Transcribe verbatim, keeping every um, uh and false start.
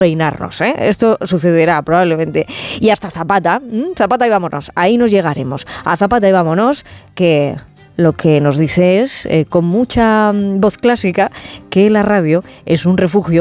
peinarnos, ¿eh? Esto sucederá probablemente. Y hasta Zapata, ¿m? Zapata y vámonos, ahí nos llegaremos. A Zapata y vámonos, que lo que nos dice es, eh, con mucha voz clásica, que la radio es un refugio